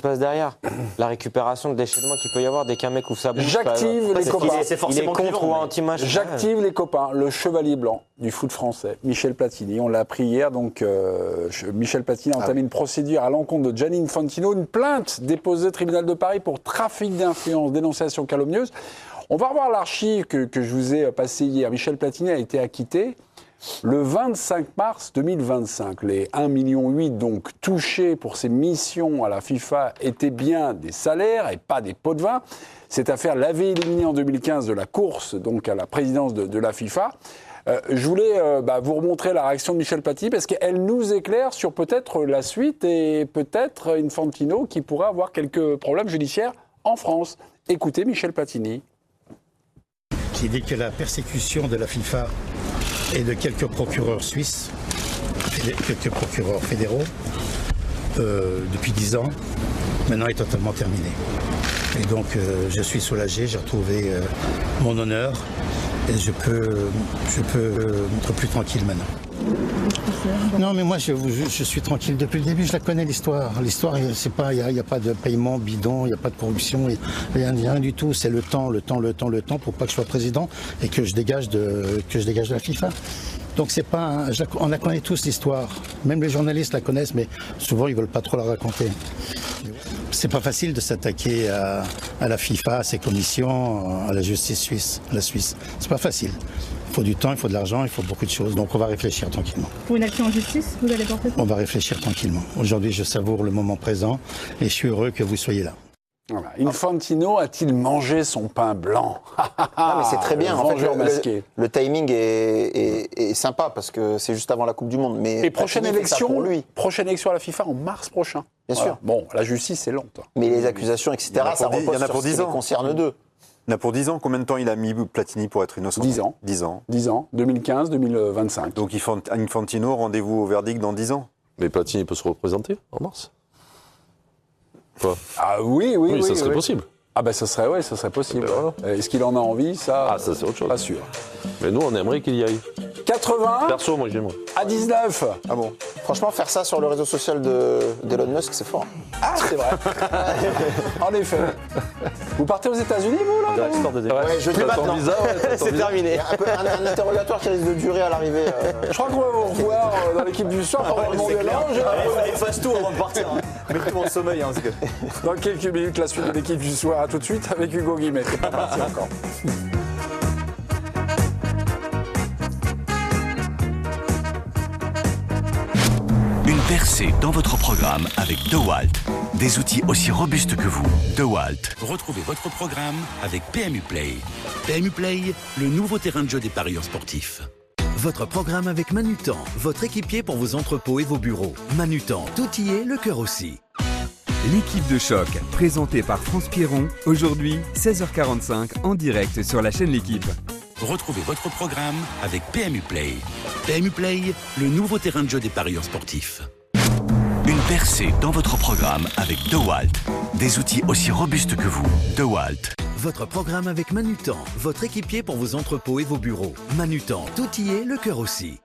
passe derrière. La récupération de déchaînement qu'il peut y avoir dès qu'un mec ouvre sa bouche. J'active les copains. Il est contre ou anti-match. J'active les copains. Le chevalier blanc du foot français, Michel Platini. On l'a appris hier. Donc, Michel Platini a entamé une procédure à l'encontre de Gianni Infantino. Une plainte déposée au tribunal de Paris pour trafic d'influence, dénonciation calomnieuse. On va revoir l'archive que je vous ai passée hier. Michel Platini a été acquitté le 25 mars 2025. Les 1,8 million donc touchés pour ses missions à la FIFA étaient bien des salaires et pas des pots de vin. Cette affaire l'avait éliminé en 2015 de la course donc à la présidence de la FIFA. Je voulais vous remontrer la réaction de Michel Platini parce qu'elle nous éclaire sur peut-être la suite et peut-être Infantino qui pourrait avoir quelques problèmes judiciaires en France. Écoutez Michel Platini. J'ai dit que la persécution de la FIFA et de quelques procureurs suisses, quelques procureurs fédéraux, depuis 10 ans, maintenant est totalement terminée. Et donc je suis soulagé, j'ai retrouvé mon honneur et je peux être plus tranquille maintenant. Non mais moi je suis tranquille depuis le début, je la connais l'histoire. L'histoire, c'est pas, il n'y a pas de paiement bidon, il n'y a pas de corruption, rien du tout. C'est le temps pour pas que je sois président et que je dégage de la FIFA. Donc c'est pas, on la connaît tous l'histoire. Même les journalistes la connaissent, mais souvent ils veulent pas trop la raconter. C'est pas facile de s'attaquer à la FIFA, à ses commissions, à la justice suisse, à la Suisse. C'est pas facile. Il faut du temps, il faut de l'argent, il faut beaucoup de choses. Donc on va réfléchir tranquillement. Pour une action en justice, vous allez porter ça ? On va réfléchir tranquillement. Aujourd'hui, je savoure le moment présent et je suis heureux que vous soyez là. Voilà. Infantino a-t-il mangé son pain blanc ? Non, mais c'est très bien. En fait, le timing est sympa parce que c'est juste avant la Coupe du Monde. Mais et prochaine élection à la FIFA en mars prochain. Bien sûr. Bon, la justice, c'est lente. Mais les accusations, etc., ça repose sur ce qui les concerne d'eux. Il y en a pour 10 ans. Combien de temps il a mis Platini pour être innocent ? 10 ans. 10 ans. 10 ans, 2015-2025. Donc Infantino, rendez-vous au verdict dans 10 ans. Mais Platini peut se représenter en mars. Quoi ? Ah oui, ça serait possible. Ah ben ça serait possible. Voilà. Est-ce qu'il en a envie, ça ? Ah, ça c'est autre chose. Pas sûr. Mais nous, on aimerait qu'il y aille. 80 Perso, moi j'aimerais. à 19. Ah bon ? Franchement, faire ça sur le réseau social d'Elon Musk, c'est fort. Ah, c'est vrai. En effet. Vous partez aux États-Unis, vous, là ? Ouais, je dis maintenant. C'est terminé. Un interrogatoire qui risque de durer à l'arrivée. Je crois qu'on va vous revoir dans l'équipe du soir pendant le Mondial. Il fasse tout avant de partir. Mettez tout en sommeil. Parce que... Dans quelques minutes, la suite de l'équipe du soir. À tout de suite avec Hugo Guimet. C'est pas parti encore. Une percée dans votre programme avec DeWalt. Des outils aussi robustes que vous. DeWalt. Retrouvez votre programme avec PMU Play. PMU Play, le nouveau terrain de jeu des parieurs sportifs. Votre programme avec Manutan, votre équipier pour vos entrepôts et vos bureaux. Manutan, tout y est, le cœur aussi. L'équipe de choc, présentée par France Pierron, aujourd'hui 16h45 en direct sur la chaîne L'équipe. Retrouvez votre programme avec PMU Play. PMU Play, le nouveau terrain de jeu des parieurs sportifs. Une percée dans votre programme avec DeWalt. Des outils aussi robustes que vous. DeWalt. Votre programme avec Manutan, votre équipier pour vos entrepôts et vos bureaux. Manutan, tout y est, le cœur aussi.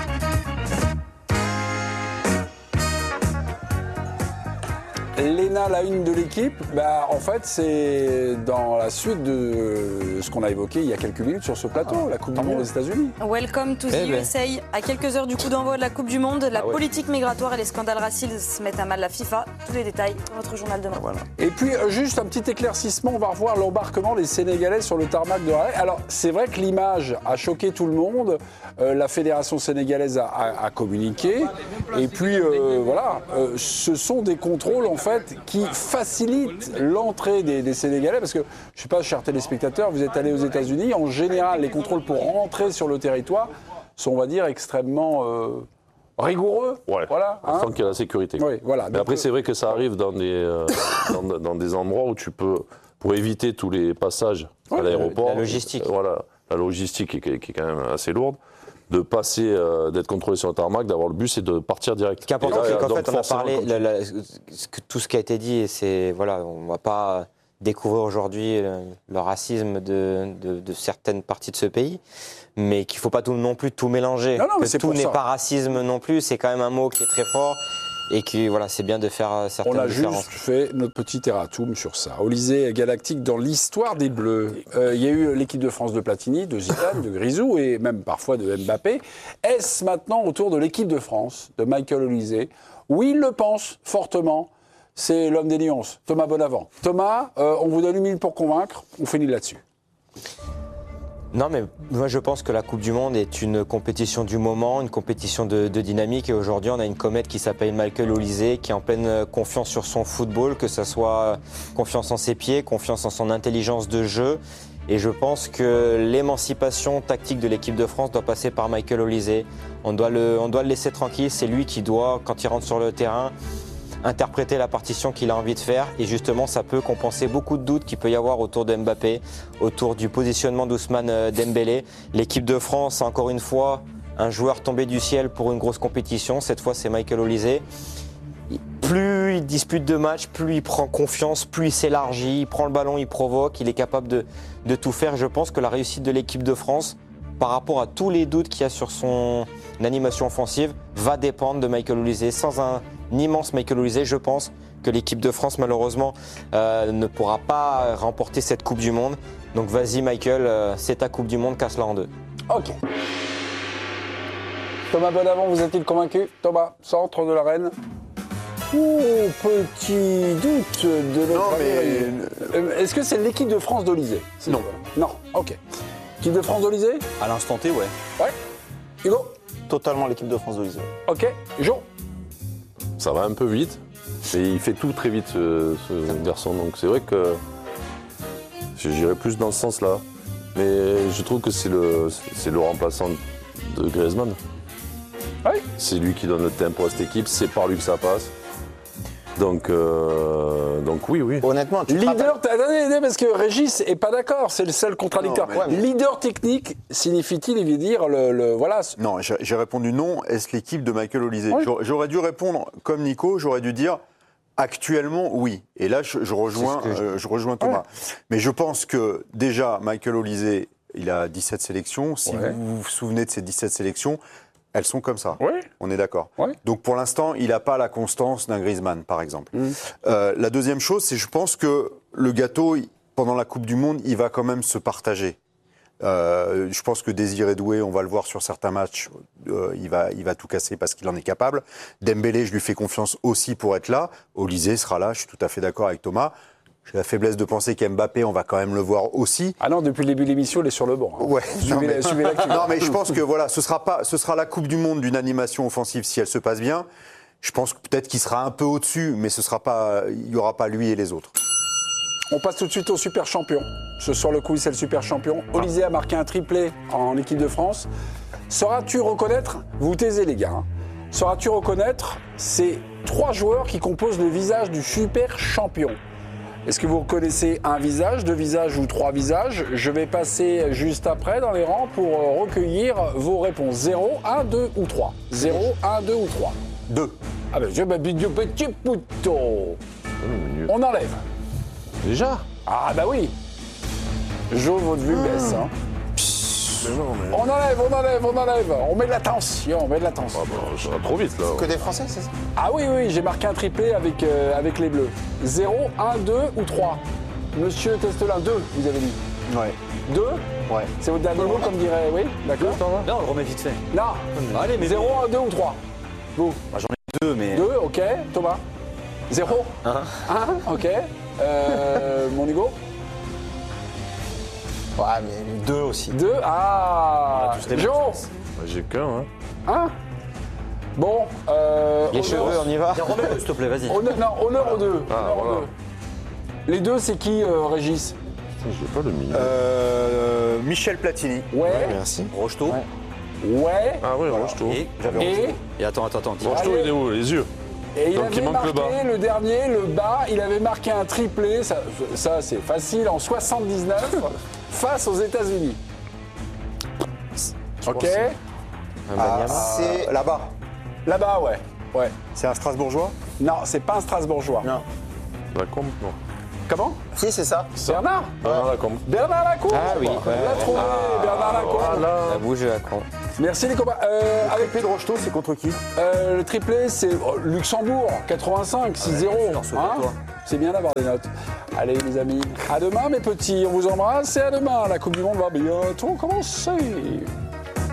Léna, la une de l'équipe, en fait, c'est dans la suite de ce qu'on a évoqué il y a quelques minutes sur ce plateau, la Coupe du Monde aux États-Unis. Welcome to the USA. À quelques heures du coup d'envoi de la Coupe du Monde, la politique migratoire et les scandales racistes mettent à mal la FIFA. Tous les détails dans votre journal demain. Voilà. Et puis, juste un petit éclaircissement, on va revoir l'embarquement des Sénégalais sur le tarmac de Raleigh. Alors, c'est vrai que l'image a choqué tout le monde. La fédération sénégalaise a communiqué. Et puis, ce sont des contrôles, en fait, qui facilitent l'entrée des Sénégalais. Parce que, je ne sais pas, chers téléspectateurs, vous êtes allés aux États-Unis. En général, les contrôles pour rentrer sur le territoire sont, on va dire, extrêmement rigoureux. Ouais. Voilà, on sent qu'il y a la sécurité. Oui, voilà. Mais après, c'est vrai que ça arrive dans des endroits où tu peux, pour éviter tous les passages à l'aéroport. La logistique. La logistique qui est quand même assez lourde. De passer, d'être contrôlé sur le tarmac, d'avoir le bus et de partir direct. Ce qui est important, c'est qu'en fait, on a parlé, tout ce qui a été dit, et c'est, on ne va pas découvrir aujourd'hui le racisme de certaines parties de ce pays, mais qu'il ne faut pas non plus tout mélanger. Non, que tout n'est pas racisme non plus, c'est quand même un mot qui est très fort. et que voilà, c'est bien de faire certaines On a différences. juste fait notre petit erratum sur ça. Olysée Galactique dans l'histoire des Bleus. Il y a eu l'équipe de France de Platini, de Zidane, de Grisou et même parfois de Mbappé. Est-ce maintenant au tour de l'équipe de France, de Michael Olysée? Oui, il le pense fortement. C'est l'homme des nuances, Thomas Bonavent. Thomas, on vous donne 1 minute pour convaincre, on finit là-dessus. Non, mais moi je pense que la Coupe du Monde est une compétition du moment, une compétition de dynamique. Et aujourd'hui, on a une comète qui s'appelle Michael Olysée, qui est en pleine confiance sur son football, que ce soit confiance en ses pieds, confiance en son intelligence de jeu. Et je pense que l'émancipation tactique de l'équipe de France doit passer par Michael Olysée. On doit le laisser tranquille, c'est lui qui doit, quand il rentre sur le terrain, interpréter la partition qu'il a envie de faire. Et justement, ça peut compenser beaucoup de doutes qu'il peut y avoir autour de Mbappé, autour du positionnement d'Ousmane Dembélé. L'équipe de France, encore une fois, un joueur tombé du ciel pour une grosse compétition. Cette fois, c'est Michael Olysée. Plus il dispute de matchs, plus il prend confiance, plus il s'élargit, il prend le ballon, il provoque, il est capable de tout faire. Je pense que la réussite de l'équipe de France, par rapport à tous les doutes qu'il y a sur son animation offensive, va dépendre de Michael Olysée. Sans un immense Michael Olysée, je pense que l'équipe de France, malheureusement, ne pourra pas remporter cette Coupe du Monde. Donc vas-y Michael, c'est ta Coupe du Monde, casse-la en deux. Ok. Thomas Bonavent, vous êtes-il convaincu? Thomas, centre de l'arène. Oh, petit doute de notre ami. Est-ce que c'est l'équipe de France d'Olysée? Non. Non, ok. Équipe de France d'Olysée? À l'instant T, ouais. Ouais. Hugo? Totalement l'équipe de France d'Olysée. Ok. Jo? Ça va un peu vite, et il fait tout très vite, ce garçon. Donc c'est vrai que j'irais plus dans ce sens-là. Mais je trouve que c'est le remplaçant de Griezmann. Oui. C'est lui qui donne le tempo à cette équipe, c'est par lui que ça passe. Donc oui. Honnêtement, Leader, attendez, parce que Régis n'est pas d'accord, c'est le seul contradicteur. Non, mais... Leader technique signifie-t-il, il veut dire voilà. Non, j'ai répondu non. Est-ce l'équipe de Michael Olysée? Oui. J'aurais dû répondre comme Nico, j'aurais dû dire actuellement oui. Et là, je rejoins Thomas. Ouais. Mais je pense que déjà, Michael Olysée, il a 17 sélections. Si vous vous souvenez de ces 17 sélections, elles sont comme ça, on est d'accord. Donc pour l'instant, il n'a pas la constance d'un Griezmann, par exemple. La deuxième chose, c'est je pense que le gâteau, pendant la Coupe du Monde, il va quand même se partager. Je pense que Désiré Doué, on va le voir sur certains matchs, il va tout casser parce qu'il en est capable. Dembélé, je lui fais confiance aussi pour être là. Olysée sera là, je suis tout à fait d'accord avec Thomas. J'ai la faiblesse de penser qu'Mbappé, on va quand même le voir aussi. Ah non, depuis le début de l'émission, il est sur le banc. Hein. Ouais. Suivez l'actu. Non, mais je pense que voilà, ce sera la Coupe du Monde d'une animation offensive si elle se passe bien. Je pense que peut-être qu'il sera un peu au-dessus, mais il n'y aura pas lui et les autres. On passe tout de suite au super champion. Ce soir, le coup, c'est le super champion. Olysée a marqué un triplé en équipe de France. Sauras-tu reconnaître, vous vous taisez les gars, hein. Sauras-tu reconnaître ces 3 joueurs qui composent le visage du super champion? Est-ce que vous reconnaissez un visage, 2 visages ou 3 visages? Je vais passer juste après dans les rangs pour recueillir vos réponses. 0, 1, 2 ou 3. 0, 1, 2 ou 3. 2. Ah ben, petit pouton. On enlève. Déjà? Ah bah oui. Jo, votre vue baisse. Hein. On enlève. On met de l'attention, Ah bah, ça va trop vite là. Que des Français, c'est ça? Ah oui, j'ai marqué un triplé avec les Bleus. 0, 1, 2 ou 3. Monsieur Testelin, 2, vous avez dit. Ouais. 2? Ouais. C'est votre dernier mot, comme dirait... Oui, d'accord. Là, on le remet vite fait. Non. Allez, mais 0, 1, 2 ou 3. Vous? Bah, j'en ai 2, mais... 2, ok. Thomas? 0? 1, ok. Mon Hugo? Ouais, mais 2 aussi. 2, ah. Jo? J'ai qu'un, hein. Bon, les cheveux, on y va. Remets-le, s'il te plaît, vas-y. Honneur aux 2. Ah, voilà. Les 2, c'est qui, Régis? J'ai pas le milieu. Michel Platini. Ouais. Merci. Rocheteau. Ouais. Ah oui, Rocheteau. Et attends. Rocheteau, il est où? Les yeux. Et il Donc avait il manque marqué le bas. le dernier, le bas, il avait marqué un triplé, ça c'est facile, en 79, face aux États-Unis. Ok. C'est là-bas. Là-bas, ouais. C'est un Strasbourgeois? Non, c'est pas un Strasbourgeois. Non. Lacombe, non. Comment? Si, c'est ça. Bernard? Bernard Lacombe. Bernard Lacombe. Ah oui. On l'a trouvé, Bernard Lacombe. Voilà. La bouge de la con. Merci les copains. Avec Pedro Rocheteau, c'est contre qui? Le triplé, c'est Luxembourg, 85, 6-0. C'est bien d'avoir des notes. Allez les amis, à demain mes petits, on vous embrasse et à demain. La Coupe du Monde va bientôt commencer.